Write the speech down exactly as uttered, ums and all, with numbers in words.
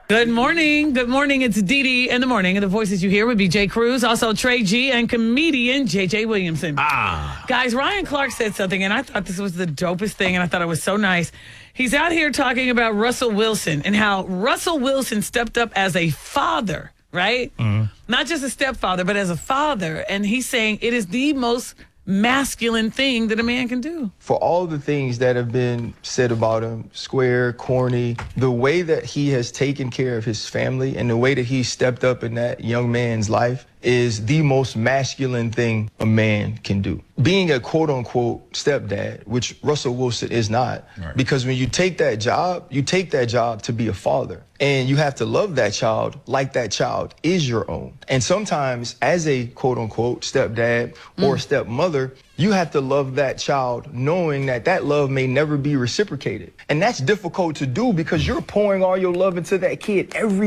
Good morning. Good morning. It's Dee Dee in the morning. And the voices you hear would be Jay Cruz, also Trey G, and comedian J J Williamson. Ah. Guys, Ryan Clark said something, and I thought this was the dopest thing, and I thought it was so nice. He's out here talking about Russell Wilson and how Russell Wilson stepped up as a father, right? Mm-hmm. Not just a stepfather, but as a father. And he's saying it is the most masculine thing that a man can do. For all the things that have been said about him, square, corny, the way that he has taken care of his family and the way that he stepped up in that young man's life is the most masculine thing a man can do. Being a quote-unquote stepdad, which Russell Wilson is not, right. Because when you take that job, you take that job to be a father. And you have to love that child like that child is your own. And sometimes as a quote-unquote stepdad or mm. stepmother, you have to love that child knowing that that love may never be reciprocated. And that's difficult to do because you're pouring all your love into that kid every